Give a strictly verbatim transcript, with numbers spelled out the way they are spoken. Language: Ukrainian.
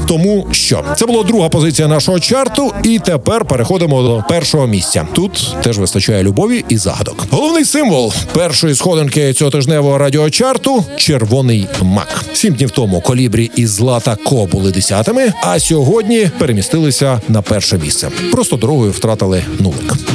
Тому що це була друга позиція нашого чарту, і тепер переходимо до першого місця. Тут теж вистачає любові і загадок. Головний символ першої сходинки цього тижневого радіочарту – червоний мак. Сім днів тому Колібрі і Злата Ко були десятими, а сьогодні перемістилися на перше місце. Просто дорогою втратили нулик.